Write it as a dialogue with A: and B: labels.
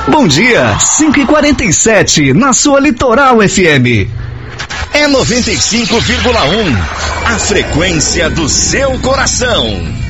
A: Bom dia, 5h47, na sua Litoral FM.
B: É 95,1, a frequência do seu coração.